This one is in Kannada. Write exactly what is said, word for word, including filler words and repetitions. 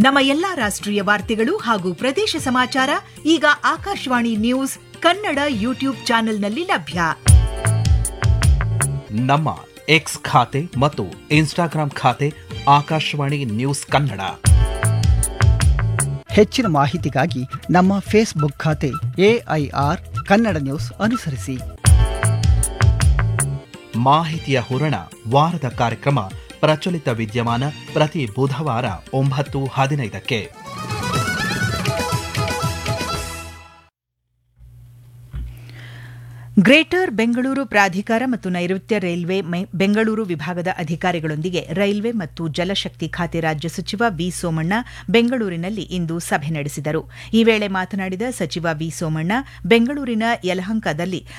ನಮ್ಮ ಎಲ್ಲಾ ರಾಷ್ಟ್ರೀಯ ವಾರ್ತೆಗಳು ಹಾಗೂ ಪ್ರದೇಶ ಸಮಾಚಾರ ಈಗ ಆಕಾಶವಾಣಿ ನ್ಯೂಸ್ ಕನ್ನಡ ಯೂಟ್ಯೂಬ್ ಚಾನೆಲ್ನಲ್ಲಿ ಲಭ್ಯ. ನಮ್ಮ ಎಕ್ಸ್ ಖಾತೆ ಮತ್ತು ಇನ್ಸ್ಟಾಗ್ರಾಂ ಖಾತೆ ಆಕಾಶವಾಣಿ ನ್ಯೂಸ್ ಕನ್ನಡ. ಹೆಚ್ಚಿನ ಮಾಹಿತಿಗಾಗಿ ನಮ್ಮ ಫೇಸ್ಬುಕ್ ಖಾತೆ ಎಐಆರ್ ಕನ್ನಡ ನ್ಯೂಸ್ ಅನುಸರಿಸಿ. ಮಾಹಿತಿಯ ಹೂರಣ ವಾರದ ಕಾರ್ಯಕ್ರಮ ಪ್ರಚಲಿತ ವಿದ್ಯಮಾನ ಪ್ರತಿ ಬುಧವಾರ ಒಂಬತ್ತು ಹದಿನೈದಕ್ಕೆ. ಗ್ರೇಟರ್ ಬೆಂಗಳೂರು ಪ್ರಾಧಿಕಾರ ಮತ್ತು ನೈಋತ್ಯ ರೈಲ್ವೆ ಬೆಂಗಳೂರು ವಿಭಾಗದ ಅಧಿಕಾರಿಗಳೊಂದಿಗೆ ರೈಲ್ವೆ ಮತ್ತು ಜಲಶಕ್ತಿ ಖಾತೆ ರಾಜ್ಯ ಸಚಿವ ವಿ ಸೋಮಣ್ಣ ಬೆಂಗಳೂರಿನಲ್ಲಿ ಇಂದು ಸಭೆ ನಡೆಸಿದರು. ಈ ವೇಳೆ ಮಾತನಾಡಿದ ಸಚಿವ ವಿ ಸೋಮಣ್ಣ, ಬೆಂಗಳೂರಿನ ಯಲಹಂಕದಲ್ಲಿ